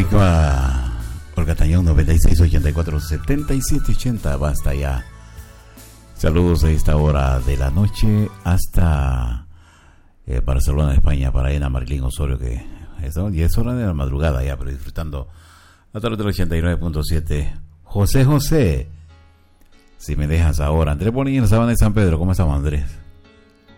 por Catañón 96 84 77 80. Basta ya. Saludos a esta hora de la noche hasta Barcelona, España, para Ana Marilyn Osorio, que ya es hora de la madrugada ya, pero disfrutando a través del 89.7. José, si me dejas ahora. Andrés Bonilla en la Sabana de San Pedro. ¿Cómo estamos, Andrés?